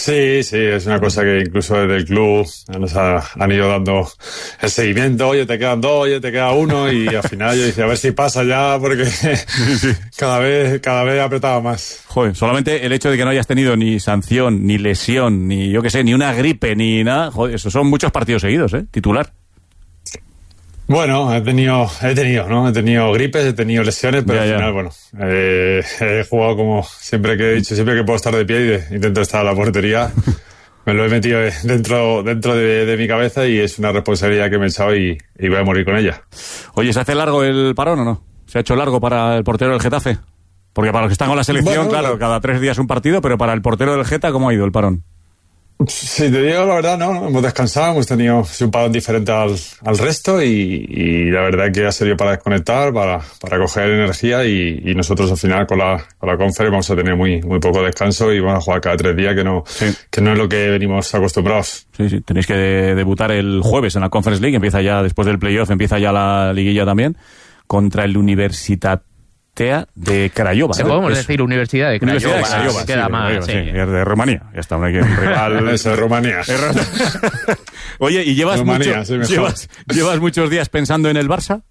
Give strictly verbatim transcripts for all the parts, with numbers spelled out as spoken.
Sí, sí, es una cosa que incluso desde el club nos ha, han ido dando el seguimiento. Oye, te quedan dos, oye, te queda uno, y al final yo decía, a ver si pasa ya, porque sí, sí. cada vez cada vez apretaba más. Joder, solamente el hecho de que no hayas tenido ni sanción, ni lesión, ni yo qué sé, ni una gripe, ni nada, joder, eso son muchos partidos seguidos, ¿eh? Titular. Bueno, he tenido, he tenido, ¿no? He tenido gripes, he tenido lesiones, pero ya, al final, ya. bueno, eh, he jugado como siempre que he dicho, siempre que puedo estar de pie y de, intento estar a la portería. Me lo he metido dentro dentro de, de mi cabeza y es una responsabilidad que me he echado y, y voy a morir con ella. Oye, ¿se hace largo el parón o no? ¿Se ha hecho largo para el portero del Getafe? Porque para los que están con la selección, bueno, claro, cada tres días un partido, pero para el portero del Geta, ¿cómo ha ido el parón? Si te digo la verdad, no, hemos descansado, hemos tenido un parón diferente al, al resto y, y la verdad que ha servido para desconectar, para, para coger energía y, y nosotros al final con la, con la Conference vamos a tener muy, muy poco descanso y vamos a jugar cada tres días que no, sí. que no es lo que venimos acostumbrados. Sí, sí, tenéis que de, debutar el jueves en la Conference League, empieza ya después del playoff, empieza ya la liguilla también, contra el Universitat de Craiova, se ¿no? podemos es... decir Universidad de Craiova, Universidad de Craiova, sí, queda sí, más, Craiova, sí. sí. Es de Rumanía, ya está, aquí un rival. Es de Rumanía. Oye, ¿y llevas, Rumanía, mucho, sí, llevas, llevas muchos días pensando en el Barça?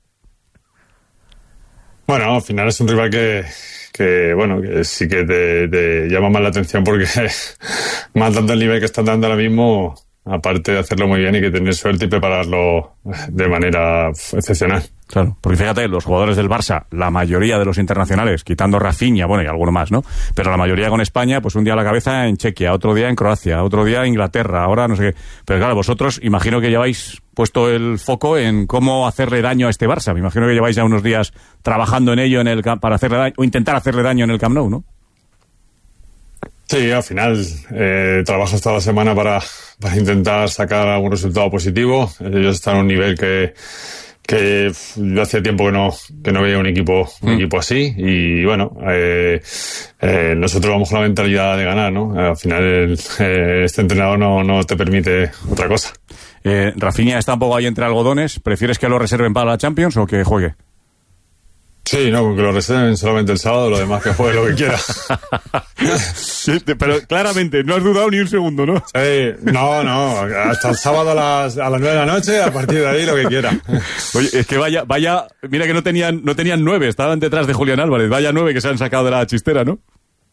Bueno, al final es un rival que, que bueno, que sí que te, te llama más la atención porque más dando el nivel que están dando ahora mismo, aparte de hacerlo muy bien y que tener suerte y prepararlo de manera excepcional. Claro, porque fíjate, los jugadores del Barça, la mayoría de los internacionales, quitando Rafinha, bueno, y alguno más, ¿no? Pero la mayoría con España, pues un día a la cabeza en Chequia, otro día en Croacia, otro día en Inglaterra, ahora no sé qué. Pero claro, vosotros imagino que lleváis puesto el foco en cómo hacerle daño a este Barça. Me imagino que lleváis ya unos días trabajando en ello en el para hacerle daño, o intentar hacerle daño en el Camp Nou, ¿no? Sí, al final eh, trabajas toda la semana para, para intentar sacar algún resultado positivo. Ellos están a un nivel que que yo hacía tiempo que no que no veía un equipo un mm. equipo así y bueno eh, eh, nosotros vamos con la mentalidad de ganar, ¿no? Al final el, eh, este entrenador no, no te permite otra cosa. eh, Rafinha está un poco ahí entre algodones. ¿Prefieres que lo reserven para la Champions o que juegue? Sí, no, que lo reserven solamente el sábado, lo demás que juegue lo que quiera. Sí, pero claramente, no has dudado ni un segundo, ¿no? Sí, no, no, hasta el sábado a las, a las nueve de la noche, a partir de ahí lo que quiera. Oye, es que vaya, vaya, mira que no tenían, no tenían nueve, estaban detrás de Julián Álvarez, vaya nueve que se han sacado de la chistera, ¿no?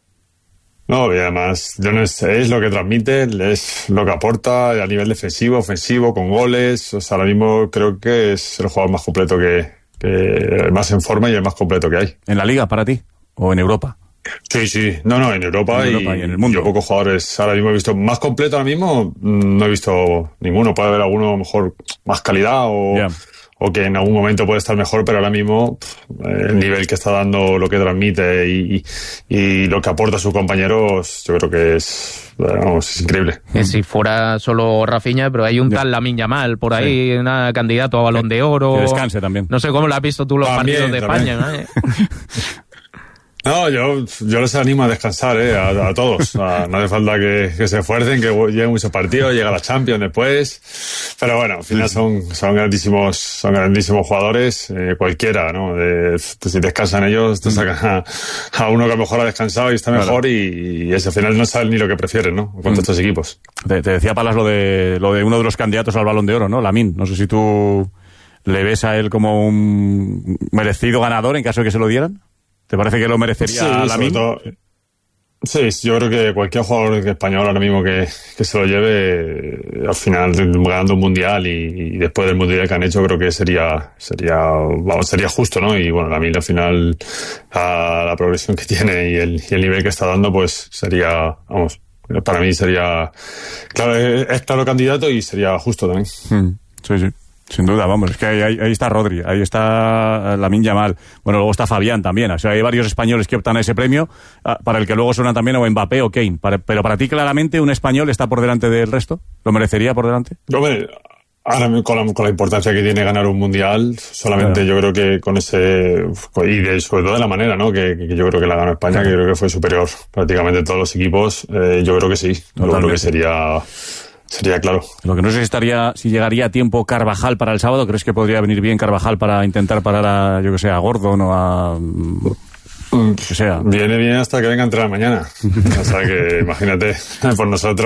No, y además, yo no sé, es lo que transmite, es lo que aporta a nivel defensivo, ofensivo, con goles. O sea, ahora mismo creo que es el jugador más completo que, que más en forma y el más completo que hay. ¿En la Liga para ti? ¿O en Europa? Sí, sí. No, no, en Europa, en Europa y, y en el mundo. Yo pocos jugadores ahora mismo he visto más completo ahora mismo, no he visto ninguno. Puede haber alguno mejor más calidad o, yeah. o que en algún momento puede estar mejor, pero ahora mismo el nivel que está dando, lo que transmite y, y, y lo que aporta a sus compañeros, yo creo que es, vamos, es increíble. Que si fuera solo Rafinha, pero hay un tal Lamine Yamal por ahí, sí. una candidato a Balón de Oro. Que descanse también. No sé cómo lo has visto tú los también, partidos de también. España, ¿no? No, yo, yo les animo a descansar, eh, a, a todos. A, no hace falta que, que se esfuercen, que lleguen muchos partidos, llega la Champions después. Pero bueno, al final son, son grandísimos, son grandísimos jugadores, eh, cualquiera, ¿no? De, si descansan ellos, te sacan a, a uno que a lo mejor ha descansado y está mejor, claro. y, y ese, al final no saben ni lo que prefieren, ¿no? Contra mm. estos equipos. Te, te decía, Palas, lo de, lo de uno de los candidatos al Balón de Oro, ¿no? Lamine. No sé si tú le ves a él como un merecido ganador en caso de que se lo dieran. ¿Te parece que lo merecería sí, Lamine? Todo, sí, yo creo que cualquier jugador español ahora mismo que, que se lo lleve, al final ganando un mundial y, y después del mundial que han hecho, creo que sería sería vamos, sería justo, ¿no? Y bueno, Lamine al final, a la progresión que tiene y el, y el nivel que está dando, pues sería, vamos, para mí sería, claro, es claro candidato y sería justo también. Mm, sí, sí. Sin duda, vamos, es que ahí, ahí, ahí está Rodri, ahí está Lamine Yamal, bueno, luego está Fabián también, o sea, hay varios españoles que optan a ese premio, para el que luego suenan también o Mbappé o Kane, para, pero para ti claramente un español está por delante del resto, ¿lo merecería por delante? Hombre, ahora con la, con la importancia que tiene ganar un mundial, solamente claro. Yo creo que con ese, y de, sobre todo de la manera, ¿no? Que, que yo creo que la ganó España, claro. Que yo creo que fue superior prácticamente a todos los equipos, eh, yo creo que sí, yo creo que sería... Sería claro. Lo que no sé si estaría, si llegaría a tiempo Carvajal para el sábado. ¿Crees que podría venir bien Carvajal para intentar parar a, yo que sé, a Gordon o a... que sea? Viene bien hasta que venga a entrar mañana. O sea que, imagínate, por nosotros